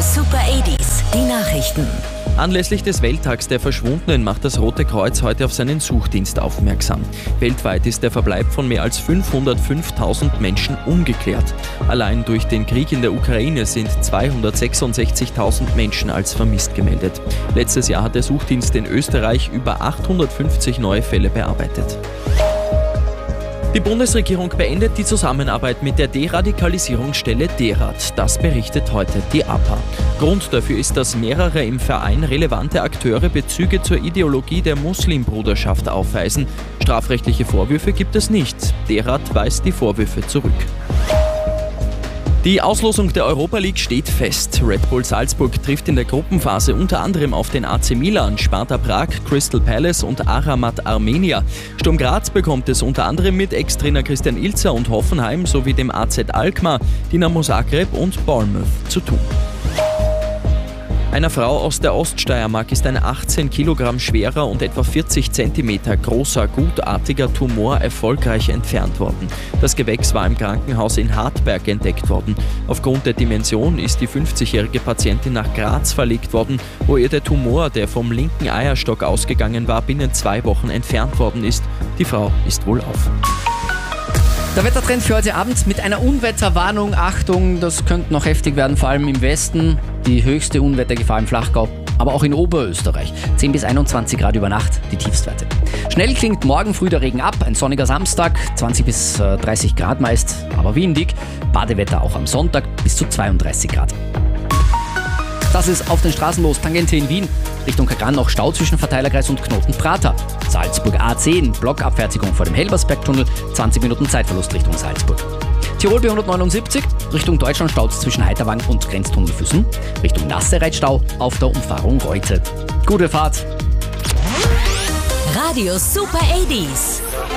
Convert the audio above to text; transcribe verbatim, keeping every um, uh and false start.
Super achtziger, die Nachrichten. Anlässlich des Welttags der Verschwundenen macht das Rote Kreuz heute auf seinen Suchdienst aufmerksam. Weltweit ist der Verbleib von mehr als fünfhundertfünftausend Menschen ungeklärt. Allein durch den Krieg in der Ukraine sind zweihundertsechsundsechzigtausend Menschen als vermisst gemeldet. Letztes Jahr hat der Suchdienst in Österreich über achthundertfünfzig neue Fälle bearbeitet. Die Bundesregierung beendet die Zusammenarbeit mit der Deradikalisierungsstelle DERAD. Das berichtet heute die A P A. Grund dafür ist, dass mehrere im Verein relevante Akteure Bezüge zur Ideologie der Muslimbruderschaft aufweisen. Strafrechtliche Vorwürfe gibt es nicht. DERAD weist die Vorwürfe zurück. Die Auslosung der Europa League steht fest. Red Bull Salzburg trifft in der Gruppenphase unter anderem auf den A C Milan, Sparta Prag, Crystal Palace und Aramat Armenia. Sturm Graz bekommt es unter anderem mit Ex-Trainer Christian Ilzer und Hoffenheim sowie dem A Z Alkmaar, Dinamo Zagreb und Bournemouth zu tun. Einer Frau aus der Oststeiermark ist ein achtzehn Kilogramm schwerer und etwa vierzig Zentimeter großer, gutartiger Tumor erfolgreich entfernt worden. Das Gewächs war im Krankenhaus in Hartberg entdeckt worden. Aufgrund der Dimension ist die fünfzigjährige Patientin nach Graz verlegt worden, wo ihr der Tumor, der vom linken Eierstock ausgegangen war, binnen zwei Wochen entfernt worden ist. Die Frau ist wohlauf. Der Wettertrend für heute Abend mit einer Unwetterwarnung. Achtung, das könnte noch heftig werden, vor allem im Westen. Die höchste Unwettergefahr im Flachgau, aber auch in Oberösterreich. zehn bis einundzwanzig Grad über Nacht, die Tiefstwerte. Schnell klingt morgen früh der Regen ab. Ein sonniger Samstag, zwanzig bis dreißig Grad meist, aber windig. Badewetter auch am Sonntag bis zu zweiunddreißig Grad. Das ist auf den Straßen los. Tangente in Wien. Richtung Kagran noch Stau zwischen Verteilerkreis und Knoten-Prater. Salzburg A zehn, Blockabfertigung vor dem Helbersbergtunnel, zwanzig Minuten Zeitverlust Richtung Salzburg. Tirol B hundertneunundsiebzig, Richtung Deutschland staut zwischen Heiterwang und Grenztunnel Füssen. Richtung Nassereit Stau auf der Umfahrung Reute. Gute Fahrt! Radio Super achtziger.